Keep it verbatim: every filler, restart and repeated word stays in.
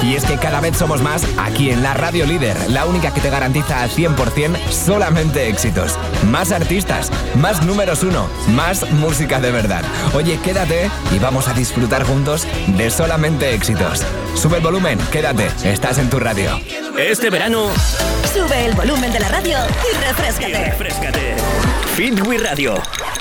Y es que cada vez somos más aquí en la Radio Líder, la única que te garantiza al cien por ciento solamente éxitos. Más artistas, más números uno, más música de verdad. Oye, quédate y vamos a disfrutar juntos de solamente éxitos. Sube el volumen, quédate, estás en tu radio. Este verano, sube el volumen de la radio y refréscate. Y refréscate. Fit We Radio.